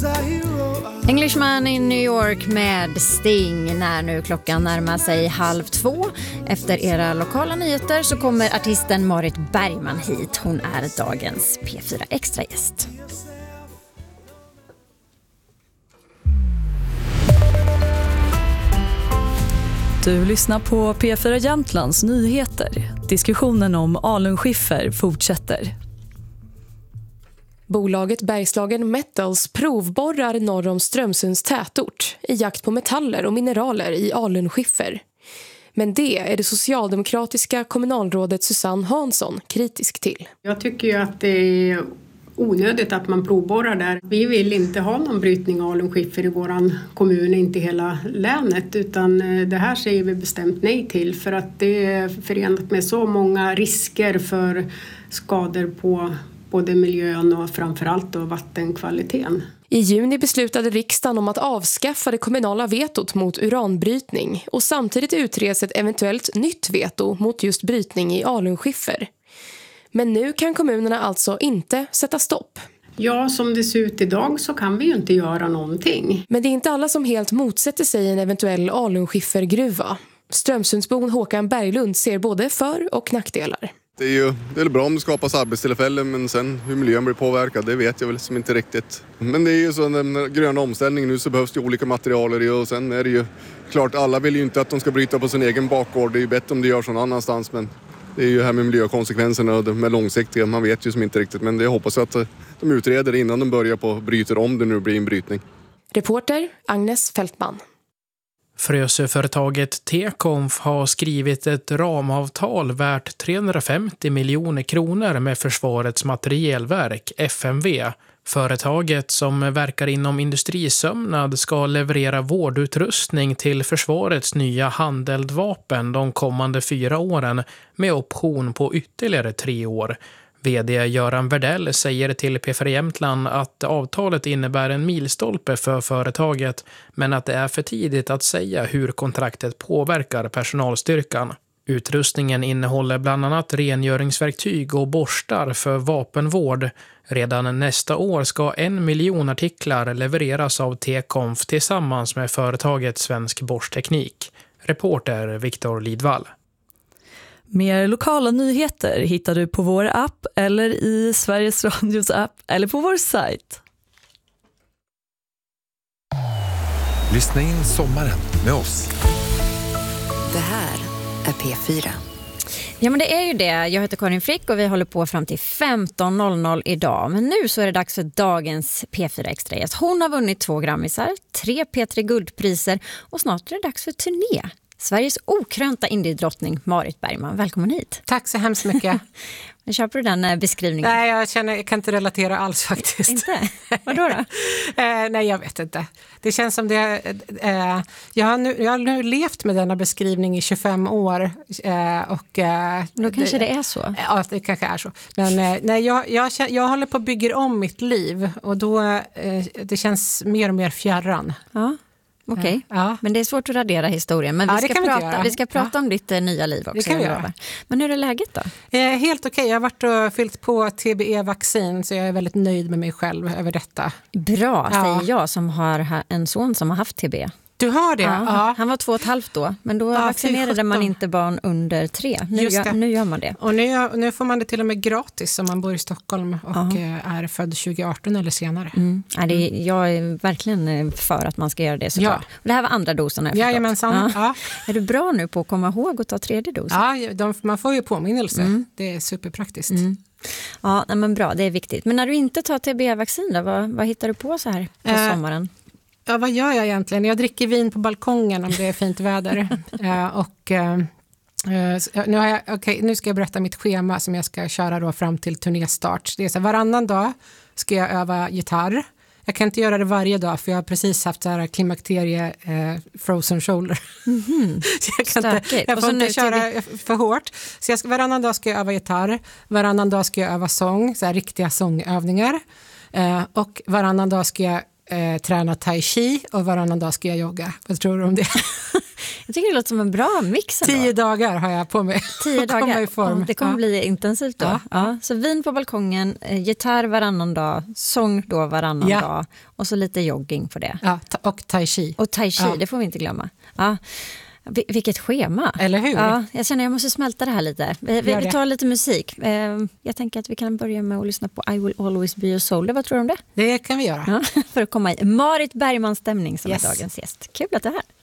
Englishman in New York med Sting. När nu klockan närmar sig 1:30. Efter era lokala nyheter så kommer artisten Marit Bergman hit. Hon är dagens P4 Extra-gäst. Du lyssnar på P4 Jämtlands nyheter. Diskussionen om alunskiffer fortsätter. Bolaget Bergslagen Metals provborrar norr om Strömsunds tätort i jakt på metaller och mineraler i alunskiffer. Men det är det socialdemokratiska kommunalrådet Susanne Hansson kritisk till. Jag tycker ju att det är onödigt att man provborrar där. Vi vill inte ha någon brytning av alunskiffer i våran kommun, inte hela länet, utan det här säger vi bestämt nej till för att det är förenat med så många risker för skador på både miljön och framförallt då vattenkvaliteten. I juni beslutade riksdagen om att avskaffa det kommunala vetot mot uranbrytning och samtidigt utreds ett eventuellt nytt veto mot just brytning i alunskiffer. Men nu kan kommunerna alltså inte sätta stopp. Ja, som det ser ut idag så kan vi ju inte göra någonting. Men det är inte alla som helt motsätter sig en eventuell alunskiffergruva. Strömsundsbon Håkan Berglund ser både för- och nackdelar. Det är bra om det skapas arbetstillfällen, men sen hur miljön blir påverkad, det vet jag väl som inte riktigt. Men det är ju så den gröna omställningen nu, så behövs det olika materialer och sen är det ju klart, alla vill ju inte att de ska bryta på sin egen bakgård. Det är ju bättre om det görs någon annanstans, men det är ju här med miljökonsekvenserna och med långsiktiga, man vet ju som inte riktigt. Men det hoppas jag att de utreder innan de börjar på bryter, om det nu blir en brytning. Reporter Agnes Fältman. Frösöföretaget T-Conf har skrivit ett ramavtal värt 350 miljoner kronor med Försvarets materielverk, FMV. Företaget som verkar inom industrisömnad ska leverera vårdutrustning till försvarets nya handeldvapen de kommande 4 åren med option på ytterligare 3 år. VD Göran Verdell säger till P4 Jämtland att avtalet innebär en milstolpe för företaget, men att det är för tidigt att säga hur kontraktet påverkar personalstyrkan. Utrustningen innehåller bland annat rengöringsverktyg och borstar för vapenvård. Redan nästa år ska 1 miljon artiklar levereras av T-Conf tillsammans med företaget Svensk Borstteknik. Reporter Viktor Lidvall. Mer lokala nyheter hittar du på vår app eller i Sveriges Radios app eller på vår sajt. Lyssna in sommaren med oss. Det här är P4. Ja, men det är ju det. Jag heter Karin Frick och vi håller på fram till 15.00 idag. Men nu så är det dags för dagens P4 Extra-gäst. Hon har vunnit 2 Grammisar, 3 P3 Guldpriser och snart är det dags för turné. Sveriges okrönta indiedrottning Marit Bergman. Välkommen hit. Tack så hemskt mycket. Köper du den beskrivningen? Nej, jag kan inte relatera alls faktiskt. Inte? Vadå då? Nej, jag vet inte. Det känns som det... Jag har nu levt med denna beskrivning i 25 år. Då kanske det är så. Ja, det kanske är så. Men nej, jag håller på att bygga om mitt liv. Och då det känns mer och mer fjärran. Ja. Okej, Ja. Men det är svårt att radera historien. Men vi ska prata om ditt nya liv också. Det kan vi göra. Men hur är läget då? Helt okej. Jag har varit och fyllt på TBE-vaccin, så jag är väldigt nöjd med mig själv över detta. Bra, säger jag som har en son som har haft TBE. Du har det? Ja. Han var 2,5 då, men då vaccinerade man inte barn under 3. Nu gör man det. Och nu får man det till och med gratis om man bor i Stockholm och är född 2018 eller senare. Jag är verkligen för att man ska göra det såklart. Ja. Och det här var andra dosen. Jajamensan. Ja. Är du bra nu på att komma ihåg att ta 3:e dosen? Ja, man får ju påminnelse. Det är superpraktiskt. Ja, men bra, det är viktigt. Men när du inte tar TBE-vaccin då, vad hittar du på så här på sommaren? Ja, vad gör jag egentligen? Jag dricker vin på balkongen om det är fint väder. Nu ska jag berätta mitt schema som jag ska köra då fram till turnéstart. Det är så här, varannan dag ska jag öva gitarr. Jag kan inte göra det varje dag för jag har precis haft så här klimakterie frozen shoulder. Jag får inte köra för hårt. Så varannan dag ska jag öva gitarr. Varannan dag ska jag öva sång, så här riktiga sångövningar. Och varannan dag ska jag träna tai chi och varannan dag ska jag jogga. Vad tror du om det? Jag tycker det låter som en bra mix. 10 dagar har jag på mig. 10 dagar. I form. Det kommer bli intensivt då. Ja. Så vin på balkongen, gitarr varannan dag, sång då varannan dag och så lite jogging på det. Ja, och tai chi. Och tai chi, det får vi inte glömma. Ja. Vilket schema. Eller hur? Ja, jag känner att jag måste smälta det här lite. Vi tar lite musik. Jag tänker att vi kan börja med att lyssna på I Will Always Be Your Soul. Vad tror du om det? Det kan vi göra. Ja, för att komma i Marit Bergmans stämning som är dagens gäst. Kul att du är här.